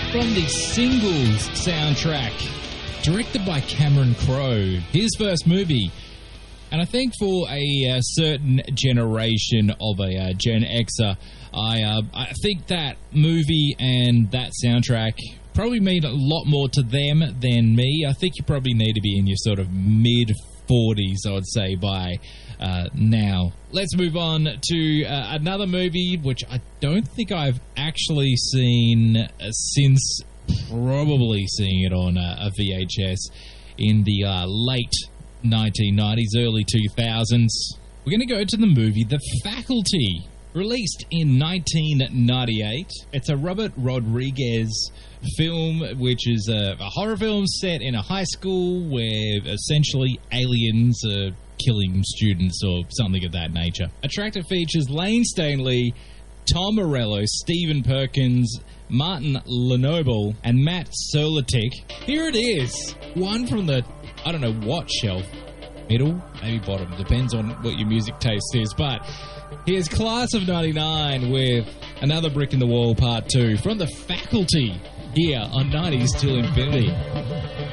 from the Singles soundtrack, directed by Cameron Crowe. His first movie. And I think for a certain generation of a Gen Xer, I think that movie and that soundtrack probably mean a lot more to them than me. I think you probably need to be in your sort of mid-40s, I would say, by now. Let's move on to another movie, which I don't think I've actually seen since probably seeing it on a VHS in the late 1990s, early 2000s. We're going to go to the movie The Faculty, released in 1998. It's a Robert Rodriguez film, which is a horror film set in a high school where essentially aliens are killing students or something of that nature. Attractive features Lane Stanley, Tom Morello, Stephen Perkins, Martin Lenoble, and Matt Solatik. Here it is. One from the, I don't know what shelf, middle, maybe bottom, depends on what your music taste is, but here's Class of 99 with Another Brick in the Wall Part 2 from The Faculty here on 90s Till Infinity.